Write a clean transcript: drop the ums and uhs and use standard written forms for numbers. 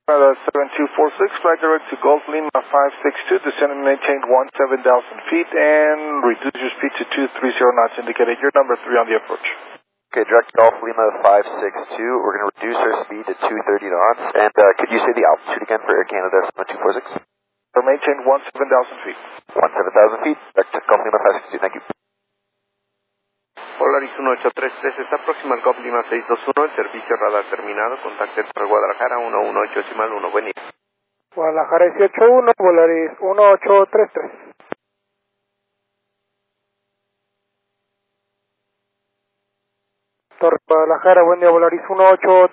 7246, flight direct to Golf Lima 562, descend and maintain 17,000 feet, and reduce your speed to 230 knots, indicating you're number 3 on the approach. Okay, direct Golf Lima 562, we're going to reduce our speed to 230 knots, and could you say the altitude again for Air Canada 7246? Maintain 17,000 feet. 17,000 feet, direct Golf Lima 562, thank you. Polaris 1833 está próximo al Golf Lima 621, el servicio radar terminado, contacte para Guadalajara 118.1, buen día. Guadalajara 181, Polaris 1833. Torre Guadalajara, buen día, Polaris 1833.